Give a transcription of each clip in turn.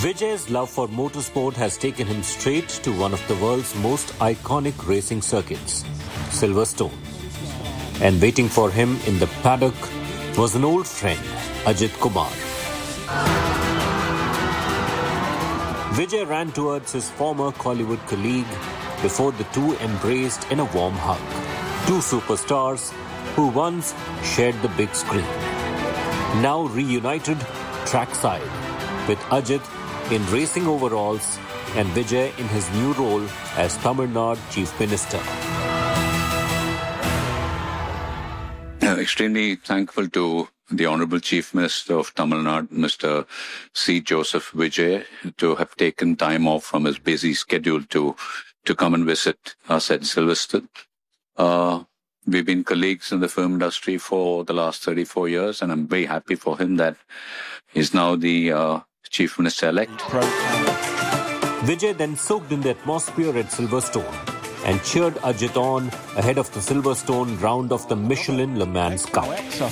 Vijay's love for motorsport has taken him straight to one of the world's most iconic racing circuits, Silverstone. And waiting for him in the paddock was an old friend, Ajit Kumar. Vijay ran towards his former Collywood colleague before the two embraced in a warm hug. Two superstars who once shared the big screen. Now reunited trackside with Ajit in racing overalls and Vijay in his new role as Tamil Nadu Chief Minister. Extremely thankful to the Honourable Chief Minister of Tamil Nadu, Mr. C. Joseph Vijay, to have taken time off from his busy schedule to come and visit us at Silverstone. We've been colleagues in the film industry for the last 34 years, and I'm very happy for him that he's now the Chief Minister-elect. Vijay then soaked in the atmosphere at Silverstone and cheered Ajit on ahead of the Silverstone round of the Michelin Le Mans Cup.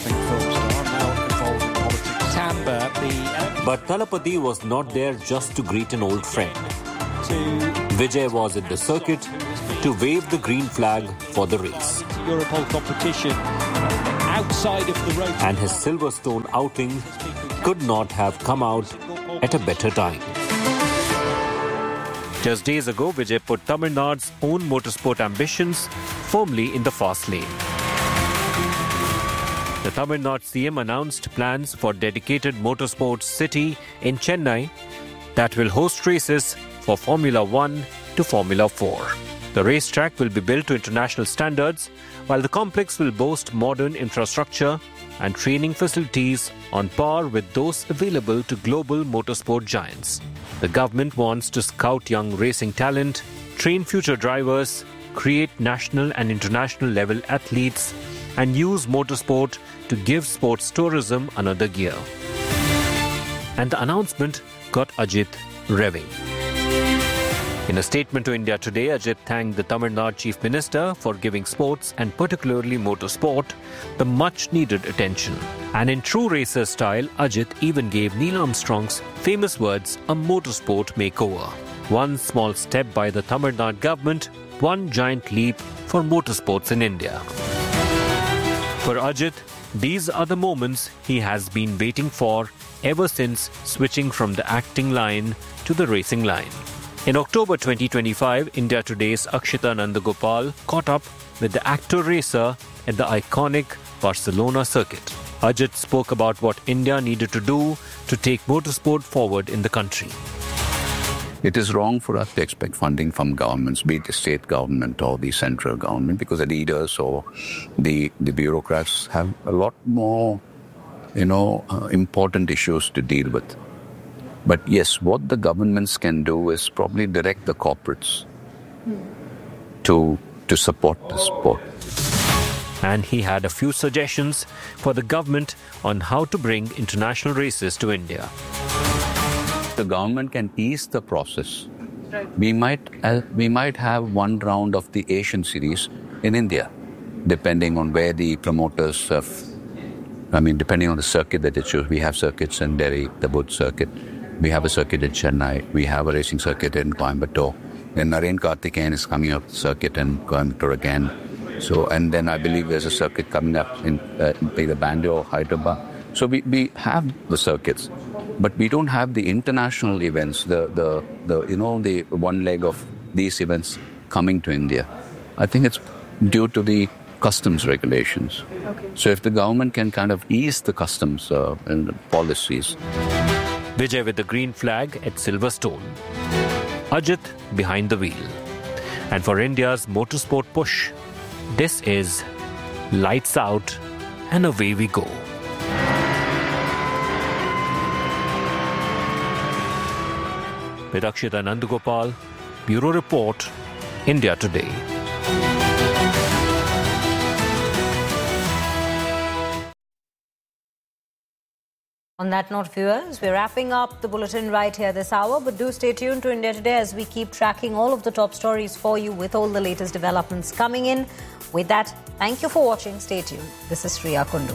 But Thalapathy was not there just to greet an old friend. Vijay was at the circuit to wave the green flag for the race. Europol competition outside of the road. And his Silverstone outing could not have come out at a better time. Just days ago, Vijay put Tamil Nadu's own motorsport ambitions firmly in the fast lane. The Tamil Nadu CM announced plans for dedicated motorsports city in Chennai that will host races for Formula 1 to Formula 4. The racetrack will be built to international standards, while the complex will boast modern infrastructure and training facilities on par with those available to global motorsport giants. The government wants to scout young racing talent, train future drivers, create national and international level athletes, and use motorsport to give sports tourism another gear. And the announcement got Ajit revving. In a statement to India Today, Ajit thanked the Tamil Nadu Chief Minister for giving sports and particularly motorsport the much-needed attention. And in true racer style, Ajit even gave Neil Armstrong's famous words a motorsport makeover. One small step by the Tamil Nadu government, one giant leap for motorsports in India. For Ajit, these are the moments he has been waiting for ever since switching from the acting line to the racing line. In October 2025, India Today's Akshita Nandagopal caught up with the actor-racer at the iconic Barcelona circuit. Ajit spoke about what India needed to do to take motorsport forward in the country. It is wrong for us to expect funding from governments, be it the state government or the central government, because the leaders or the bureaucrats have a lot more, important issues to deal with. But yes, what the governments can do is probably direct the corporates to support the sport. And he had a few suggestions for the government on how to bring international races to India. The government can ease the process. We might have one round of the Asian series in India, depending on where the promoters depending on the circuit that they choose. We have circuits in Delhi, the Buddh circuit. We have a circuit in Chennai. We have a racing circuit in Coimbatore. Then Naren Karthikeyan is coming up circuit in Coimbatore again. So, and then I believe there's a circuit coming up in either Bangalore or Hyderabad. So we have the circuits, but we don't have the international events, the one leg of these events coming to India. I think it's due to the customs regulations. Okay. So if the government can kind of ease the customs and policies. Vijay with the green flag at Silverstone. Ajit behind the wheel. And for India's motorsport push, this is lights out and away we go. With Akshita Nandagopal, Bureau Report, India Today. On that note, viewers, we're wrapping up the bulletin right here this hour, but do stay tuned to India Today as we keep tracking all of the top stories for you with all the latest developments coming in. With that, thank you for watching. Stay tuned. This is Shriya Kundu.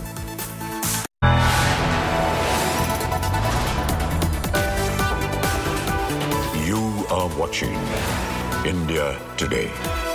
are watching India Today.